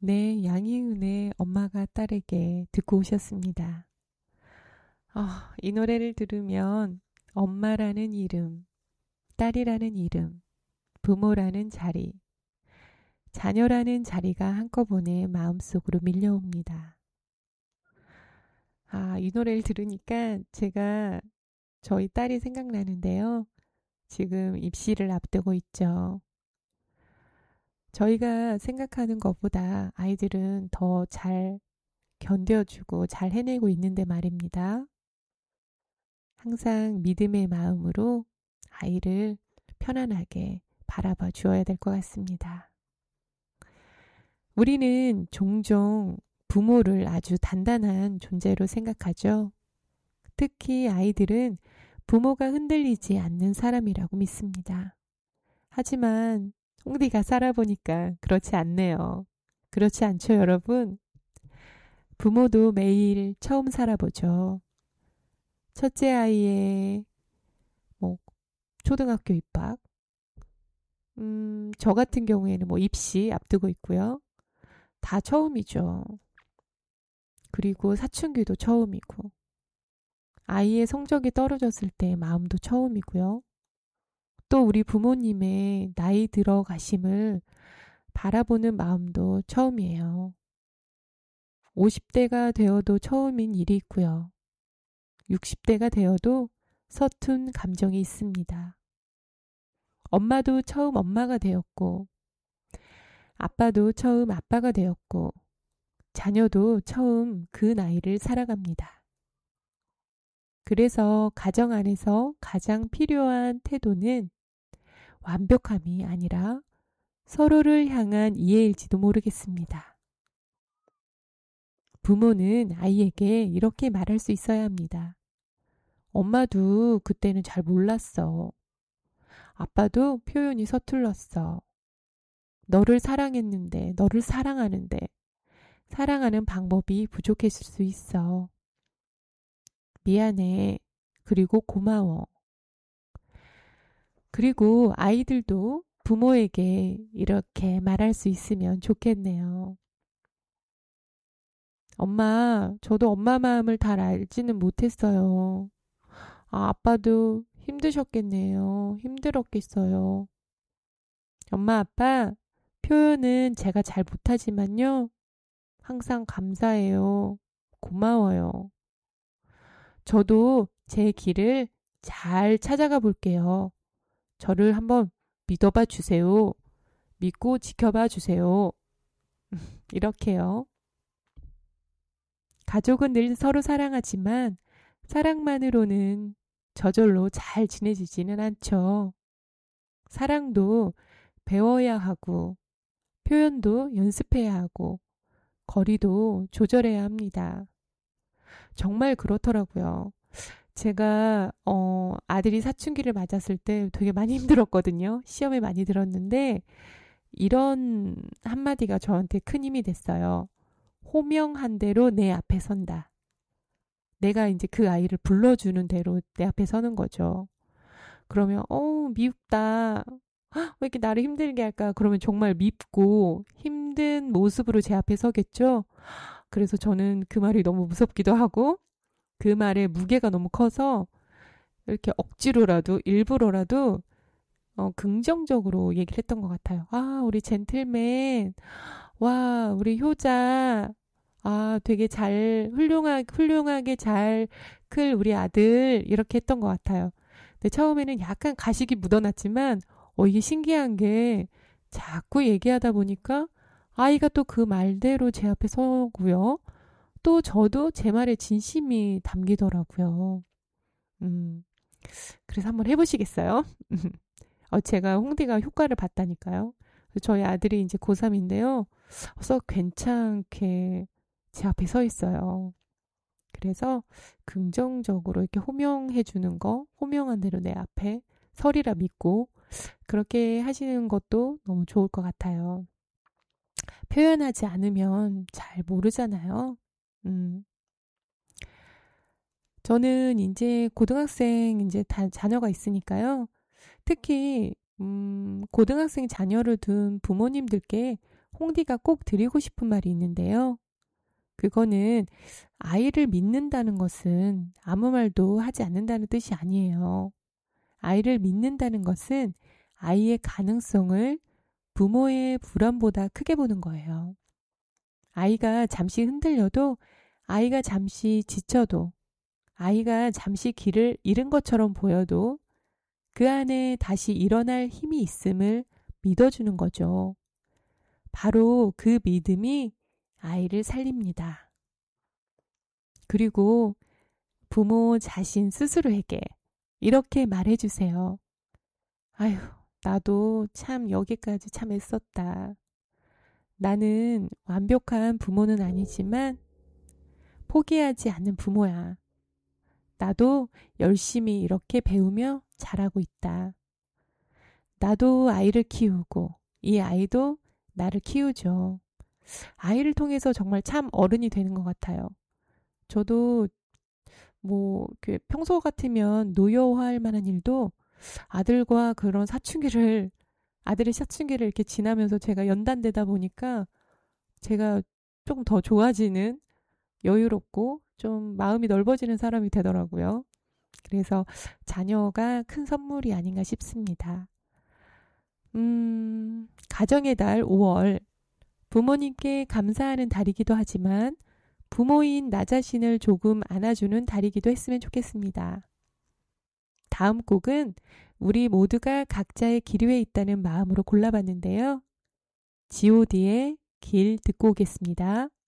네, 양희은의 엄마가 딸에게 듣고 오셨습니다. 이 노래를 들으면 엄마라는 이름, 딸이라는 이름, 부모라는 자리, 자녀라는 자리가 한꺼번에 마음속으로 밀려옵니다. 이 노래를 들으니까 제가 저희 딸이 생각나는데요. 지금 입시를 앞두고 있죠. 저희가 생각하는 것보다 아이들은 더 잘 견뎌주고 잘 해내고 있는데 말입니다. 항상 믿음의 마음으로 아이를 편안하게 바라봐 주어야 될 것 같습니다. 우리는 종종 부모를 아주 단단한 존재로 생각하죠. 특히 아이들은 부모가 흔들리지 않는 사람이라고 믿습니다. 하지만 홍디가 살아보니까 그렇지 않네요. 그렇지 않죠, 여러분? 부모도 매일 처음 살아보죠. 첫째 아이의 뭐 초등학교 입학, 저 같은 경우에는 뭐 입시 앞두고 있고요. 다 처음이죠. 그리고 사춘기도 처음이고, 아이의 성적이 떨어졌을 때 마음도 처음이고요. 또 우리 부모님의 나이 들어가심을 바라보는 마음도 처음이에요. 50대가 되어도 처음인 일이 있고요. 60대가 되어도 서툰 감정이 있습니다. 엄마도 처음 엄마가 되었고, 아빠도 처음 아빠가 되었고, 자녀도 처음 그 나이를 살아갑니다. 그래서 가정 안에서 가장 필요한 태도는 완벽함이 아니라 서로를 향한 이해일지도 모르겠습니다. 부모는 아이에게 이렇게 말할 수 있어야 합니다. 엄마도 그때는 잘 몰랐어. 아빠도 표현이 서툴렀어. 너를 사랑했는데, 너를 사랑하는데, 사랑하는 방법이 부족했을 수 있어. 미안해. 그리고 고마워. 그리고 아이들도 부모에게 이렇게 말할 수 있으면 좋겠네요. 엄마, 저도 엄마 마음을 잘 알지는 못했어요. 아빠도 힘드셨겠네요. 힘들었겠어요. 엄마, 아빠, 표현은 제가 잘 못하지만요. 항상 감사해요. 고마워요. 저도 제 길을 잘 찾아가 볼게요. 저를 한번 믿어봐 주세요. 믿고 지켜봐 주세요. 이렇게요. 가족은 늘 서로 사랑하지만 사랑만으로는 저절로 잘 지내지지는 않죠. 사랑도 배워야 하고 표현도 연습해야 하고 거리도 조절해야 합니다. 정말 그렇더라고요. 제가 아들이 사춘기를 맞았을 때 되게 많이 힘들었거든요. 시험에 많이 들었는데 이런 한마디가 저한테 큰 힘이 됐어요. 호명한 대로 내 앞에 선다. 내가 이제 그 아이를 불러주는 대로 내 앞에 서는 거죠. 그러면 밉다. 왜 이렇게 나를 힘들게 할까? 그러면 정말 밉고 힘든 모습으로 제 앞에 서겠죠. 그래서 저는 그 말이 너무 무섭기도 하고 그 말의 무게가 너무 커서 이렇게 억지로라도 일부러라도 긍정적으로 얘기를 했던 것 같아요. 우리 젠틀맨, 와, 우리 효자, 되게 잘 훌륭하게 잘 클 우리 아들 이렇게 했던 것 같아요. 근데 처음에는 약간 가식이 묻어났지만 이게 신기한 게 자꾸 얘기하다 보니까 아이가 또 그 말대로 제 앞에 서고요. 또 저도 제 말에 진심이 담기더라고요. 음, 그래서 한번 해보시겠어요? 제가 홍대가 효과를 봤다니까요. 저희 아들이 이제 고3인데요. 썩 괜찮게 제 앞에 서 있어요. 그래서 긍정적으로 이렇게 호명해 주는 거, 호명한 대로 내 앞에 서리라 믿고 그렇게 하시는 것도 너무 좋을 것 같아요. 표현하지 않으면 잘 모르잖아요. 음. 저는 이제 고등학생 이제 자녀가 있으니까요. 특히 고등학생 자녀를 둔 부모님들께 홍디가 꼭 드리고 싶은 말이 있는데요. 그거는 아이를 믿는다는 것은 아무 말도 하지 않는다는 뜻이 아니에요. 아이를 믿는다는 것은 아이의 가능성을 부모의 불안보다 크게 보는 거예요. 아이가 잠시 흔들려도, 아이가 잠시 지쳐도, 아이가 잠시 길을 잃은 것처럼 보여도 그 안에 다시 일어날 힘이 있음을 믿어주는 거죠. 바로 그 믿음이 아이를 살립니다. 그리고 부모 자신 스스로에게 이렇게 말해주세요. 아휴, 나도 참 여기까지 참 애썼다. 나는 완벽한 부모는 아니지만 포기하지 않는 부모야. 나도 열심히 이렇게 배우며 잘하고 있다. 나도 아이를 키우고 이 아이도 나를 키우죠. 아이를 통해서 정말 참 어른이 되는 것 같아요. 저도 평소 같으면 노여워할 만한 일도 아들과 그런 아들의 사춘기를 이렇게 지나면서 제가 연단되다 보니까 제가 조금 더 좋아지는, 여유롭고 좀 마음이 넓어지는 사람이 되더라고요. 그래서 자녀가 큰 선물이 아닌가 싶습니다. 가정의 달 5월, 부모님께 감사하는 달이기도 하지만 부모인 나 자신을 조금 안아주는 달이기도 했으면 좋겠습니다. 다음 곡은 우리 모두가 각자의 길 위에 있다는 마음으로 골라봤는데요. god의 길 듣고 오겠습니다.